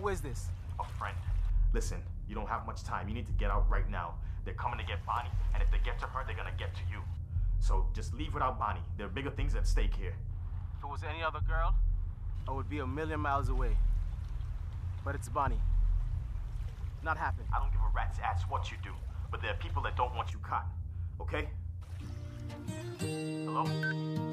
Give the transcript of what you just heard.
Who is this? A friend. Listen, you don't have much time. You need to get out right now. They're coming to get Bonnie, and if they get to her, they're gonna get to you. So just leave without Bonnie. There are bigger things at stake here. If it was any other girl, I would be a million miles away. But it's Bonnie. Not happening. I don't give a rat's ass what you do, but there are people that don't want you caught. Okay? Hello?